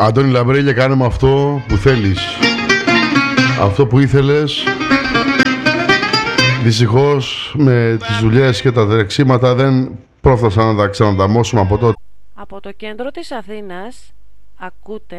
Αντώνη Λαμπρέλια, κάνε με αυτό που θέλεις. Αυτό που ήθελες. Δυστυχώς με τις δουλειές και τα τρεξίματα δεν πρόφτασα να τα ξανανταμώσουμε από τότε. Από το κέντρο της Αθήνας ακούτε